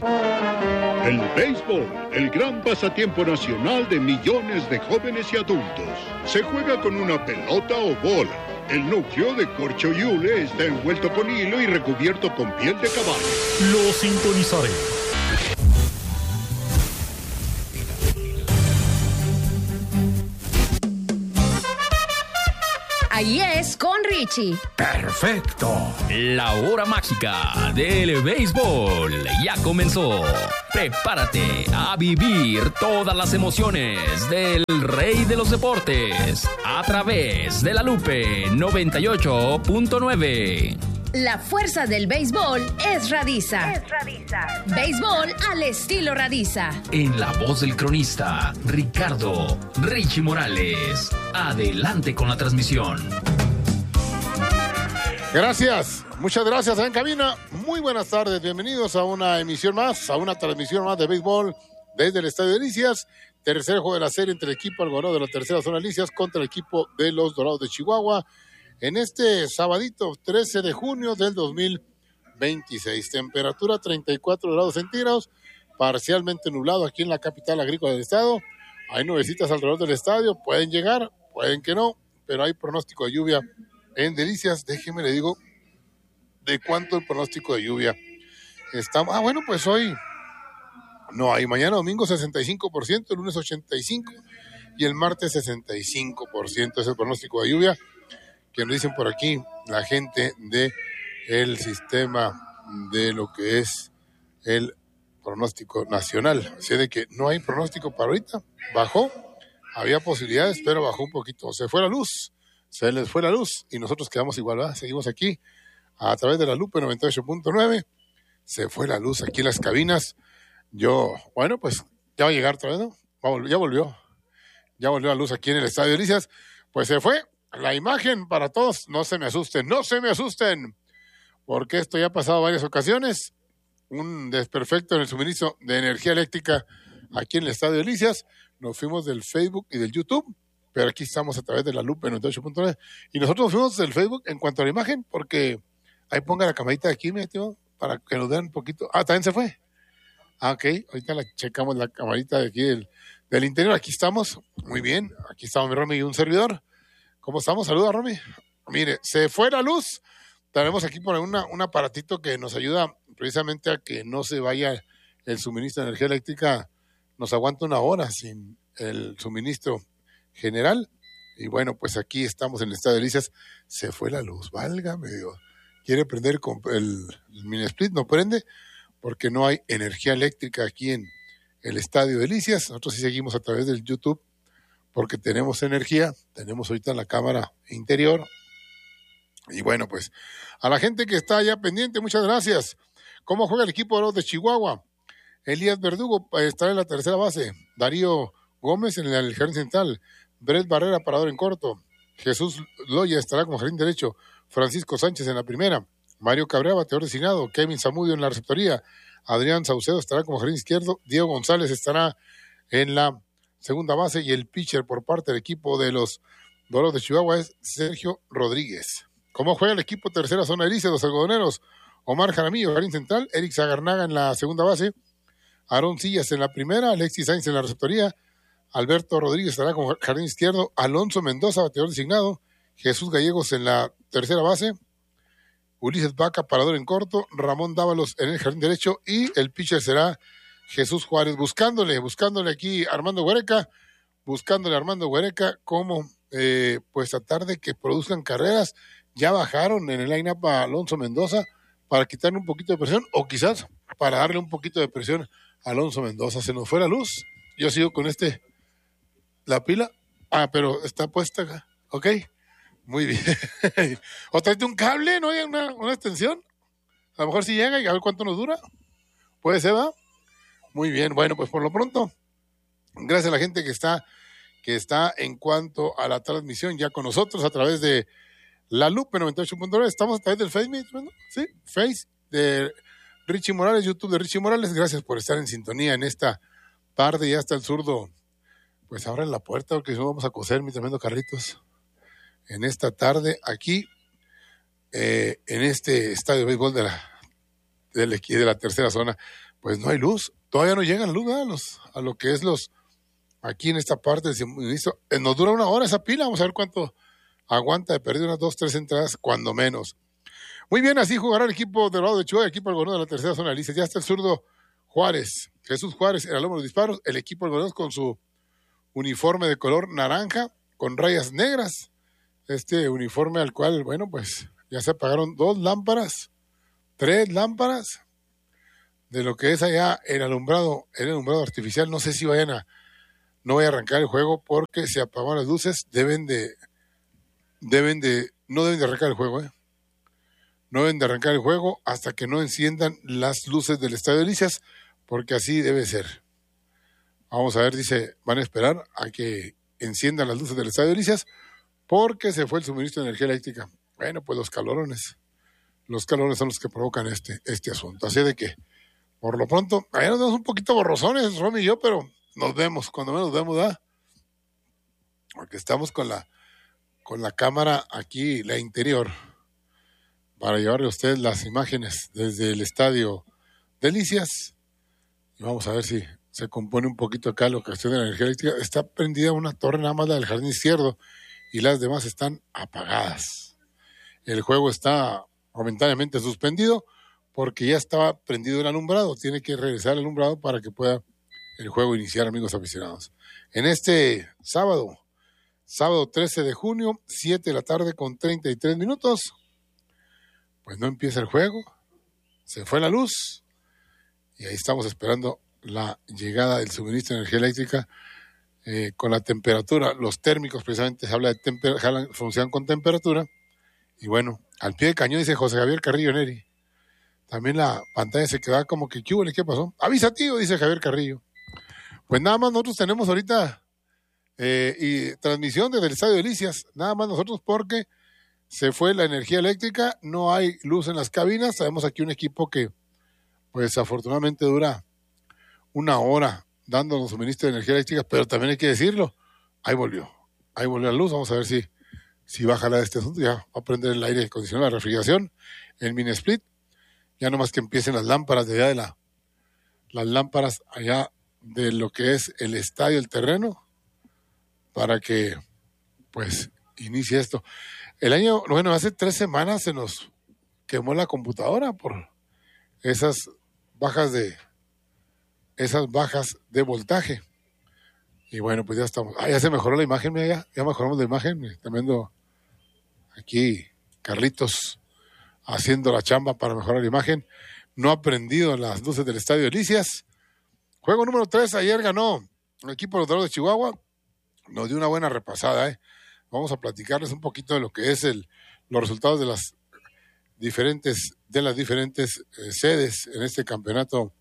El béisbol, el gran pasatiempo nacional de millones de jóvenes y adultos. Se juega con una pelota o bola. El núcleo de corcho y hule está envuelto con hilo y recubierto con piel de caballo. Lo sintonizaré. Ahí es con Richie. Perfecto. La hora mágica del béisbol ya comenzó. Prepárate a vivir todas las emociones del rey de los deportes a través de la Lupe 98.9. La fuerza del béisbol es Radiza. Béisbol al estilo Radiza. En la voz del cronista Ricardo Richie Morales. Adelante con la transmisión. Gracias, muchas gracias en cabina. Muy buenas tardes, bienvenidos a una emisión más, a una transmisión más de béisbol desde el Estadio Delicias. Tercer juego de la serie entre el equipo algodoneros de la tercera zona Delicias contra el equipo de los Dorados de Chihuahua. En este sabadito 13 de junio del 2026. Temperatura 34 grados centígrados, parcialmente nublado aquí en la capital agrícola del estado. Hay nubecitas alrededor del estadio, pueden llegar, pueden que no, pero hay pronóstico de lluvia en Delicias. Déjeme le digo de cuánto el pronóstico de lluvia. Bueno, pues hoy no hay. Mañana domingo 65%, el lunes 85% y el martes 65% es el pronóstico de lluvia que nos dicen por aquí la gente de el sistema de lo que es el pronóstico nacional. Así de que no hay pronóstico para ahorita. Bajó, había posibilidades, pero bajó un poquito. Se fue la luz, se les fue la luz y nosotros quedamos igual, ¿verdad? Seguimos aquí a través de la Lupe 98.9. Se fue la luz aquí en las cabinas. Bueno, pues ya va a llegar otra vez, ¿no? Ya volvió la luz aquí en el Estadio Delicias. Pues se fue. La imagen para todos, no se me asusten, porque esto ya ha pasado varias ocasiones, un desperfecto en el suministro de energía eléctrica aquí en el Estadio Delicias. Nos fuimos del Facebook y del YouTube, pero aquí estamos a través de la Lupe 98.9, y nosotros nos fuimos del Facebook en cuanto a la imagen, porque ahí ponga la camarita de aquí, mi tío, para que nos den un poquito. ¿También se fue? Ok, ahorita checamos la camarita de aquí del interior. Aquí estamos, muy bien, aquí estamos mi Romy y un servidor. ¿Cómo estamos? Saluda, Romy. Mire, se fue la luz. Tenemos aquí por un aparatito que nos ayuda precisamente a que no se vaya el suministro de energía eléctrica. Nos aguanta una hora sin el suministro general. Y bueno, pues aquí estamos en el Estadio de Delicias. Se fue la luz, válgame Dios. Quiere prender con el mini split, no prende, porque no hay energía eléctrica aquí en el Estadio de Delicias. Nosotros sí seguimos a través del YouTube, porque tenemos energía, tenemos ahorita la cámara interior. Y bueno, pues a la gente que está allá pendiente, muchas gracias. ¿Cómo juega el equipo de los de Chihuahua? Elías Verdugo estará en la tercera base, Darío Gómez en el jardín central, Brett Barrera parador en corto, Jesús Loya estará como jardín derecho, Francisco Sánchez en la primera, Mario Cabrera bateador designado, Kevin Zamudio en la receptoría, Adrián Saucedo estará como jardín izquierdo, Diego González estará en la segunda base, y el pitcher por parte del equipo de los Dorados de Chihuahua es Sergio Rodríguez. ¿Cómo juega el equipo tercera zona Delicias, los algodoneros? Omar Jaramillo, jardín central, Eric Zagarnaga en la segunda base, Aarón Sillas en la primera, Alexis Sainz en la receptoría, Alberto Rodríguez estará como jardín izquierdo, Alonso Mendoza, bateador designado, Jesús Gallegos en la tercera base, Ulises Vaca, parador en corto, Ramón Dávalos en el jardín derecho, y el pitcher será Jesús Juárez, buscándole aquí Armando Huereca, cómo pues tratar de que produzcan carreras. Ya bajaron en el line-up a Alonso Mendoza para quitarle un poquito de presión, o quizás para darle un poquito de presión a Alonso Mendoza. Se nos fue la luz, yo sigo con la pila, pero está puesta acá, ok, muy bien. O tráete un cable, ¿no hay una extensión? A lo mejor si llega y a ver cuánto nos dura, puede ser, ¿verdad? Muy bien, bueno, pues por lo pronto, gracias a la gente que está en cuanto a la transmisión ya con nosotros a través de la Lupe 98.9. Estamos a través del Facebook, ¿no? Sí, Face de Richie Morales, YouTube de Richie Morales. Gracias por estar en sintonía en esta tarde. Ya está el zurdo, pues abran la puerta porque no vamos a coser, mi tremendo Carlitos. En esta tarde aquí, en este estadio de béisbol de la tercera zona. pues no hay luz. Todavía no llegan luz, ¿verdad? A lo que es aquí en esta parte del suministro. Nos dura 1 hora esa pila, vamos a ver cuánto aguanta de perder, unas 2, 3 entradas, cuando menos. Muy bien, así jugará el equipo de Dorado de Chihuahua, el equipo del gobernador de la tercera zona de Alicia. Ya está el zurdo Juárez, Jesús Juárez, en el lomo de los disparos, el equipo del gobernador con su uniforme de color naranja, con rayas negras, este uniforme al cual, bueno, pues ya se apagaron 2 lámparas, 3 lámparas, de lo que es allá el alumbrado artificial. No sé si no vaya a arrancar el juego porque se apagaron las luces. No deben de arrancar el juego, No deben de arrancar el juego hasta que no enciendan las luces del Estadio Delicias, porque así debe ser. Vamos a ver, dice, van a esperar a que enciendan las luces del Estadio Delicias porque se fue el suministro de energía eléctrica. Bueno, pues los calorones son los que provocan este asunto. Así de que, por lo pronto, allá nos vemos un poquito borrosones, Romy y yo, pero nos vemos, cuando menos nos vemos, ¿verdad? Porque estamos con la cámara aquí, la interior, para llevarle a ustedes las imágenes desde el Estadio Delicias. Y vamos a ver si se compone un poquito acá la cuestión de la energía eléctrica. Está prendida una torre, nada más la del jardín izquierdo, y las demás están apagadas. El juego está momentáneamente suspendido porque ya estaba prendido el alumbrado. Tiene que regresar el alumbrado para que pueda el juego iniciar, amigos aficionados. En este sábado 13 de junio, 7 de la tarde con 33 minutos, pues no empieza el juego, se fue la luz y ahí estamos esperando la llegada del suministro de energía eléctrica con la temperatura. Los térmicos precisamente se habla de funcionan con temperatura. Y bueno, al pie del cañón, dice José Javier Carrillo Neri. También la pantalla se queda como que, ¿qué pasó? Avisa, tío, dice Javier Carrillo. Pues nada más nosotros tenemos ahorita y transmisión desde el Estadio Delicias, nada más nosotros porque se fue la energía eléctrica, no hay luz en las cabinas. Sabemos aquí un equipo que pues afortunadamente dura 1 hora dándonos suministro de energía eléctrica, pero también hay que decirlo, ahí volvió la luz. Vamos a ver si va a jalar este asunto. Ya va a prender el aire acondicionado, la refrigeración, el mini split, ya nomás que empiecen las lámparas de allá las lámparas allá de lo que es el estadio, el terreno, para que pues inicie esto. Hace 3 semanas se nos quemó la computadora por esas bajas de voltaje. Y bueno, pues ya estamos. Ya se mejoró la imagen, mira, ya mejoramos la imagen. También viendo aquí Carlitos haciendo la chamba para mejorar la imagen. No ha prendido las luces del Estadio Delicias. Juego número 3, ayer ganó el equipo de los Dorados de Chihuahua. Nos dio una buena repasada, Vamos a platicarles un poquito de lo que es los resultados de las diferentes sedes en este campeonato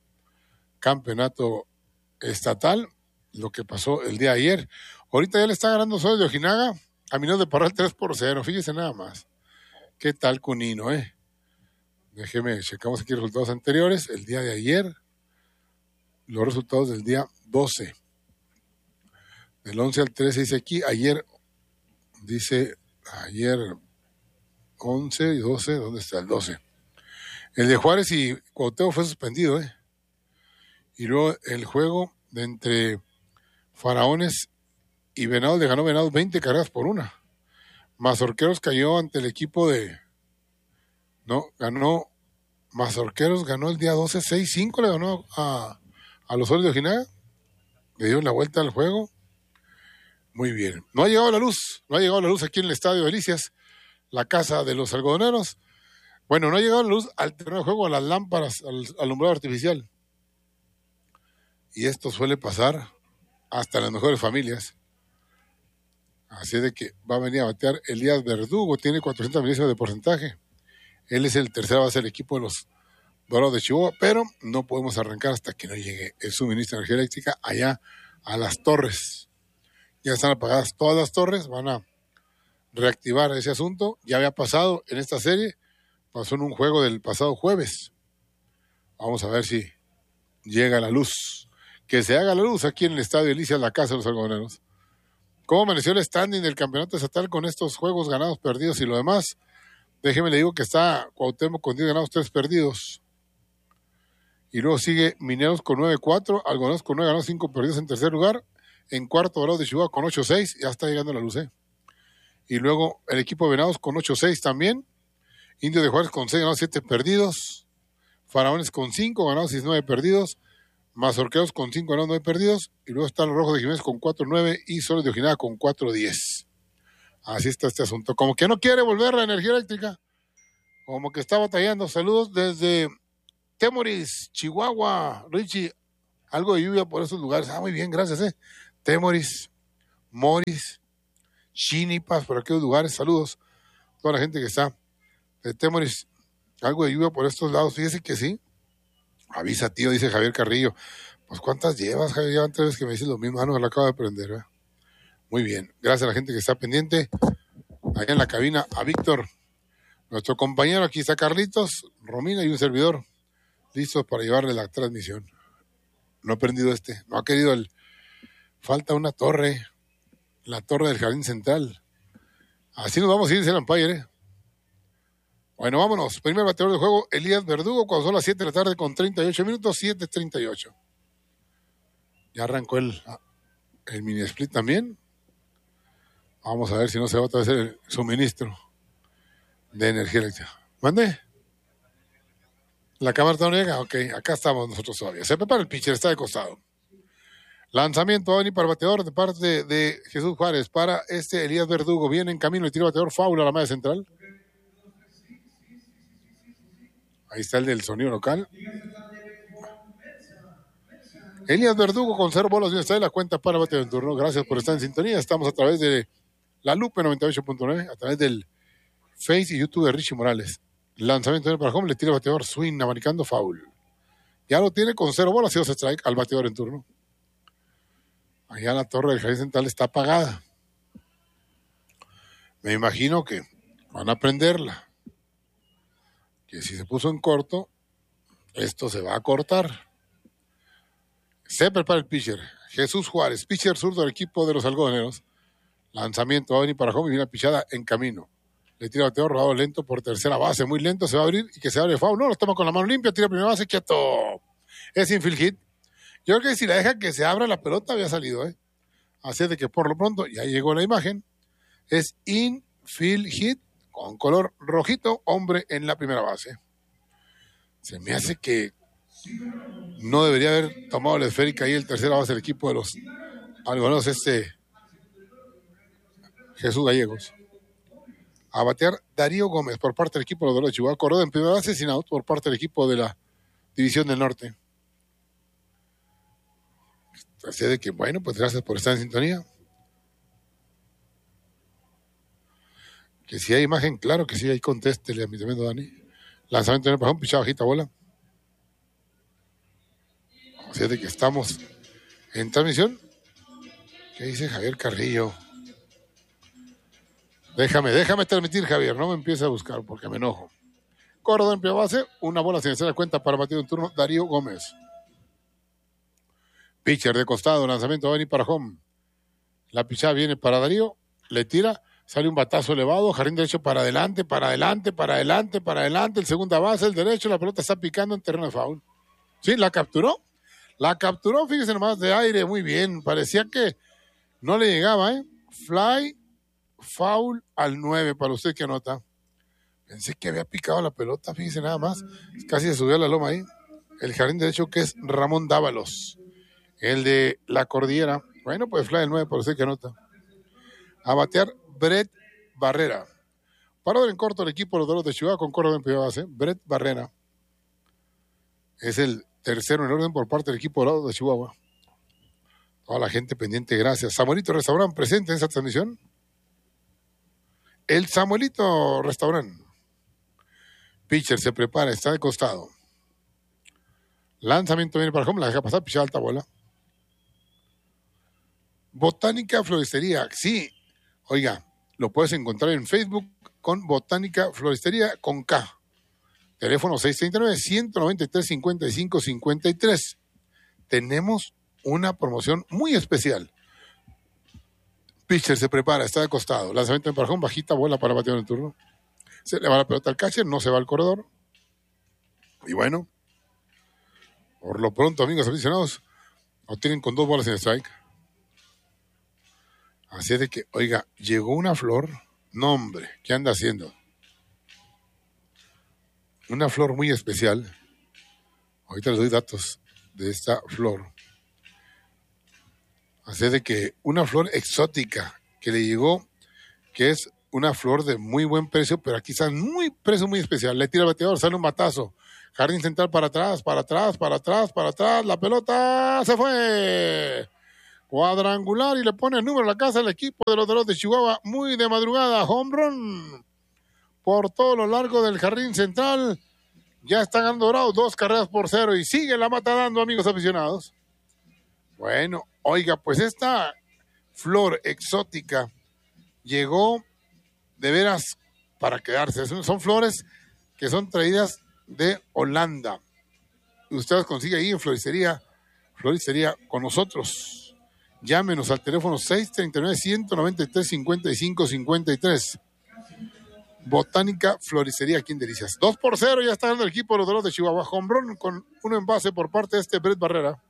estatal, lo que pasó el día de ayer. Ahorita ya le está ganando Soles de Ojinaga a Mineros de Parral 3-0, fíjese nada más. ¿Qué tal Cunino, checamos aquí los resultados anteriores, el día de ayer, los resultados del día 12. Del 11 al 13 dice aquí, ayer 11 y 12, ¿dónde está el 12? El de Juárez y Cuauhtémoc fue suspendido, Y luego el juego de entre Faraones y Venados, le ganó Venados 20 carreras por 1. Mazorqueros cayó ante el equipo Mazorqueros ganó el día 12, 6-5 le ganó a los Soles de Ojinaga. Le dieron la vuelta al juego. Muy bien. No ha llegado la luz aquí en el Estadio Delicias, la casa de los algodoneros. Bueno, no ha llegado la luz al terreno de juego, a las lámparas, al alumbrado artificial. Y esto suele pasar hasta en las mejores familias. Así de que va a venir a batear Elías Verdugo, tiene 400 milésimas de porcentaje. Él es el tercero base del equipo de los Dorados de Chihuahua, pero no podemos arrancar hasta que no llegue el suministro de energía eléctrica allá a las torres. Ya están apagadas todas las torres, van a reactivar ese asunto. Ya había pasado en esta serie, pasó en un juego del pasado jueves. Vamos a ver si llega la luz. Que se haga la luz aquí en el Estadio Delicias, la casa de los algodoneros. ¿Cómo amaneció el standing del campeonato estatal con estos juegos ganados, perdidos y lo demás? Déjeme le digo que está Cuauhtémoc con 10 ganados, 3 perdidos. Y luego sigue Mineros con 9-4, Algodoneros con 9 ganados, 5 perdidos en tercer lugar. En cuarto, Dorados de Chihuahua con 8-6, ya está llegando la luz, ¿eh? Y luego el equipo de Venados con 8-6 también. Indios de Juárez con 6 ganados, 7 perdidos. Faraones con 5 ganados y 9 perdidos. Mazorqueros con 5 ganados, 9 perdidos. Y luego están los Rojos de Jiménez con 4-9 y Soles de Ojinaga con 4-10. Así está este asunto. Como que no quiere volver la energía eléctrica. Como que está batallando. Saludos desde Temoris, Chihuahua. Richie, algo de lluvia por esos lugares. Muy bien, gracias, Temoris, Moris, Chinipas, por aquellos lugares. Saludos a toda la gente que está de Temoris. Algo de lluvia por estos lados. Fíjese que sí. Avisa, tío, dice Javier Carrillo. Pues, ¿cuántas llevas, Javier? Llevan 3 veces que me dices lo mismo. No, lo acabo de aprender, ¿verdad? Muy bien. Gracias a la gente que está pendiente. Allá en la cabina, a Víctor, nuestro compañero. Aquí está Carlitos, Romina y un servidor. Listos para llevarle la transmisión. No ha prendido no ha querido falta una torre, la torre del Jardín Central. Así nos vamos a ir, dice el Empire, Bueno, vámonos. Primer bateador de juego, Elías Verdugo, cuando son las 7 de la tarde con 38 minutos, 7:38. Ya arrancó el mini split también. Vamos a ver si no se va a hacer el suministro de energía eléctrica. ¿Mande? ¿La cámara todavía llega? Ok, acá estamos nosotros todavía. Se prepara el pitcher, está de costado. Lanzamiento va a venir para el bateador de parte de Jesús Juárez. Para Elías Verdugo. Viene en camino el tiro bateador, foul a la malla central. Ahí está el del sonido local. Elías Verdugo con 0 bolas y una strike, la cuenta para el bateador en turno. Gracias por estar en sintonía. Estamos a través de la Lupe 98.9, a través del Face y YouTube de Richie Morales. Lanzamiento para home, le tira el bateador, swing, abanicando, foul. Ya lo tiene con 0 bolas y 2 strike al bateador en turno. Allá la torre del Jardín Central está apagada. Me imagino que van a prenderla. Que si se puso en corto, esto se va a cortar. Se prepara el pitcher. Jesús Juárez, pitcher zurdo del equipo de los algodoneros. Lanzamiento va a venir para home y viene una pichada en camino. Le tira el bateador, rodado lento por tercera base, muy lento, se va a abrir y que se abre foul. No, lo toma con la mano limpia, tira primera base, quieto. Es infield hit. Yo creo que si la deja que se abra la pelota había salido, Así de que por lo pronto, ya llegó la imagen. Es infield hit con color rojito, hombre en la primera base. Se me hace que no debería haber tomado la esférica ahí el tercera base del equipo de los algodoneros, Jesús Gallegos. A batear Darío Gómez por parte del equipo de los Dorados de Chihuahua. Corredor en primera base, sin out por parte del equipo de la División del Norte. Así de que, bueno, pues gracias por estar en sintonía. Que si hay imagen, claro que sí, ahí contéstele a mi tremendo Dani. Lanzamiento en el pajón, pichada bajita bola. Así de que estamos en transmisión. ¿Qué dice Javier Carrillo? Déjame transmitir, Javier, no me empieces a buscar porque me enojo. Corredor en primera base, una bola sin hacer la cuenta para batido en turno, Darío Gómez. Pitcher de costado, lanzamiento va a venir para home. La pichada viene para Darío, le tira, sale un batazo elevado, jardín derecho para adelante, el segunda base, el derecho, la pelota está picando en terreno de foul. Sí, la capturó, fíjese nomás, de aire, muy bien, parecía que no le llegaba, Fly, foul al 9, para usted que anota. Pensé que había picado la pelota, fíjese nada más, casi se subió a la loma ahí. El jardín derecho que es Ramón Dávalos. El de la Cordillera. Bueno, pues fly el 9, por usted que anota. A batear Brett Barrera. Parador en corto el equipo de los Dorados de Chihuahua con corredor en primera base. Brett Barrera. Es el tercero en orden por parte del equipo de los Dorados de Chihuahua. Toda la gente pendiente, gracias. Samuelito Restaurant presente en esta transmisión. El Samuelito Restaurant. Pitcher se prepara, está de costado. Lanzamiento viene para home, la deja pasar, pichada alta bola. Botánica Floristería, sí. Oiga, lo puedes encontrar en Facebook con Botánica Floristería con K. Teléfono 639-193-5553. Tenemos una promoción muy especial. Pitcher se prepara, está de costado. Lanzamiento en parjón, bajita bola para batear en el turno. Se le va la pelota al catcher, no se va al corredor. Y bueno, Por lo pronto, amigos aficionados, lo tienen con 2 bolas en strike. Así es de que, oiga, llegó una flor. No, hombre, ¿qué anda haciendo? Una flor muy especial. Ahorita les doy datos de esta flor. Así es de que una flor exótica que le llegó, que es una flor de muy buen precio, pero aquí está precio muy especial. Le tira el bateador, sale un batazo. Jardín central para atrás. La pelota se fue. Cuadrangular y le pone el número a la casa al equipo de los Dorados de Chihuahua. Muy de madrugada. Home run por todo lo largo del jardín central. Ya está ganando Dorados 2-0 y sigue la mata dando, amigos aficionados. Bueno, oiga, pues esta flor exótica llegó de veras para quedarse. Son flores que son traídas de Holanda. Ustedes consiguen ahí en Floristería con nosotros. Llámenos al teléfono 639-193-5553. Botánica Floristería aquí en Delicias. 2-0, ya está ganando el equipo de los Dorados de Chihuahua. Home run con un envase por parte de Brett Barrera.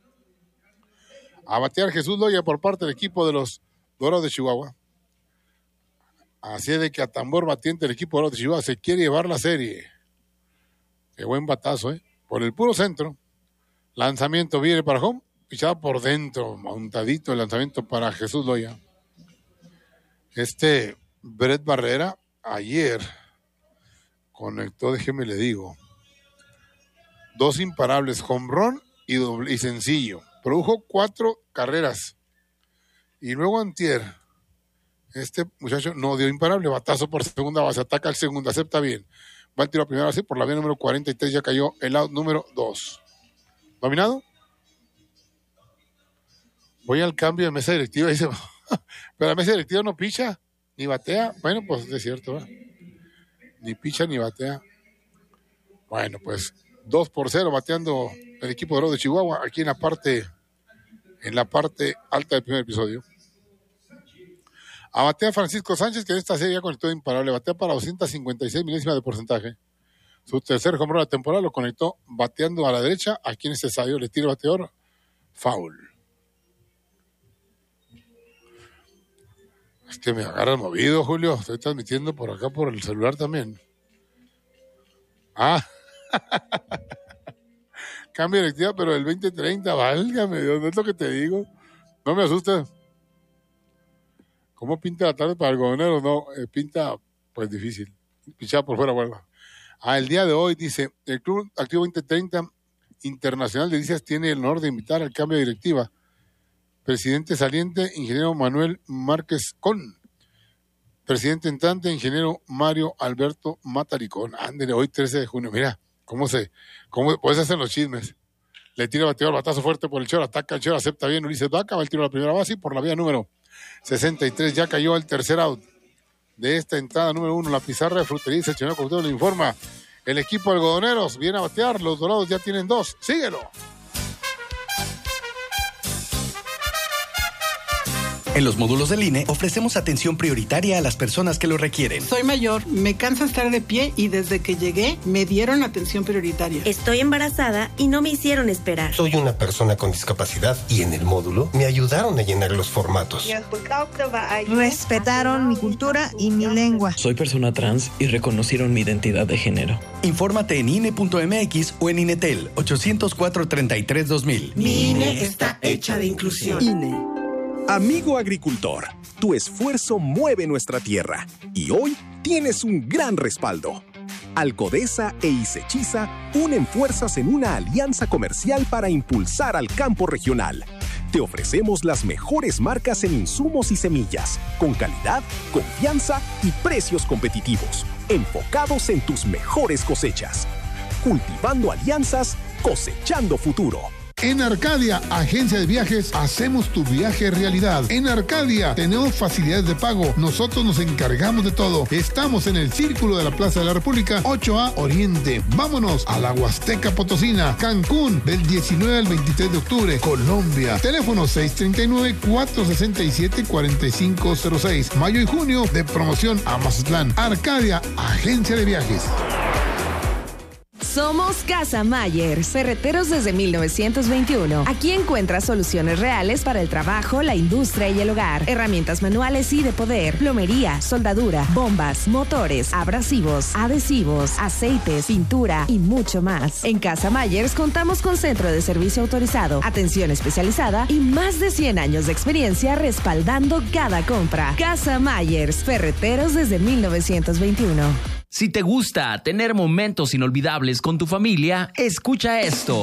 A batear Jesús Loya por parte del equipo de los Dorados de Chihuahua. Así es de que a tambor batiente el equipo de los Dorados de Chihuahua se quiere llevar la serie. Qué buen batazo, por el puro centro. Lanzamiento viene para home. Pichado por dentro, montadito el lanzamiento para Jesús Loya. Brett Barrera ayer conectó, déjeme le digo, 2 imparables, home run y sencillo. Produjo 4 carreras. Y luego antier, este muchacho no dio imparable, batazo por segunda base, ataca al segundo, acepta bien. Va al tiro a primera base por la vía número 43, ya cayó el out número 2. ¿Dominado? Voy al cambio de mesa directiva y dice, pero la mesa directiva no picha, ni batea. Bueno, pues es cierto, ¿verdad? Ni picha ni batea. Bueno, pues 2-0 bateando el equipo de Dorados de Chihuahua aquí en la parte alta del primer episodio. A batea Francisco Sánchez, que en esta serie ya conectó de imparable, batea para 256 milésimas de porcentaje. Su tercer home run de la temporada lo conectó bateando a la derecha, aquí en este estadio le tira el bateador, foul. Es que me agarra el movido, Julio. Estoy transmitiendo por acá por el celular también. Cambio de directiva, pero el 2030, válgame Dios, no es lo que te digo. No me asustes. ¿Cómo pinta la tarde para algodoneros? No, pinta, pues difícil. Pichada por fuera, vuelva. El día de hoy, dice, el Club Activo 2030 Internacional de Delicias tiene el honor de invitar al cambio de directiva. Presidente saliente, ingeniero Manuel Márquez Con. Presidente entrante, ingeniero Mario Alberto Mataricón. Ándele, hoy 13 de junio. Mira, cómo puedes hacer los chismes. Le tira el bateador, batazo fuerte por el Chor, ataca el Chor, acepta bien Ulises Vaca, va el tiro a la primera base y por la vía número 63 ya cayó el tercer out de esta entrada número 1. La pizarra de Frutería Seccional Corteo le informa. El equipo algodoneros viene a batear, los Dorados ya tienen 2. Síguelo. En los módulos del INE ofrecemos atención prioritaria a las personas que lo requieren. Soy mayor, me cansa estar de pie y desde que llegué me dieron atención prioritaria. Estoy embarazada y no me hicieron esperar. Soy una persona con discapacidad y en el módulo me ayudaron a llenar los formatos. Respetaron mi cultura y mi lengua. Soy persona trans y reconocieron mi identidad de género. Infórmate en INE.mx o en INETEL 804-33-2000. Mi INE está hecha de inclusión. INE. Amigo agricultor, tu esfuerzo mueve nuestra tierra y hoy tienes un gran respaldo. Alcodesa e Isechiza unen fuerzas en una alianza comercial para impulsar al campo regional. Te ofrecemos las mejores marcas en insumos y semillas, con calidad, confianza y precios competitivos, enfocados en tus mejores cosechas. Cultivando alianzas, cosechando futuro. En Arcadia, agencia de viajes, hacemos tu viaje realidad. En Arcadia tenemos facilidades de pago. Nosotros nos encargamos de todo. Estamos en el Círculo de la Plaza de la República, 8A Oriente. Vámonos a la Huasteca Potosina, Cancún, del 19 al 23 de octubre, Colombia. Teléfono 639-467-4506. Mayo y junio de promoción a Mazatlán. Arcadia, agencia de viajes. Somos Casa Myers, ferreteros desde 1921. Aquí encuentras soluciones reales para el trabajo, la industria y el hogar. Herramientas manuales y de poder, plomería, soldadura, bombas, motores, abrasivos, adhesivos, aceites, pintura y mucho más. En Casa Myers contamos con centro de servicio autorizado, atención especializada y más de 100 años de experiencia respaldando cada compra. Casa Myers, ferreteros desde 1921. Si te gusta tener momentos inolvidables con tu familia, escucha esto.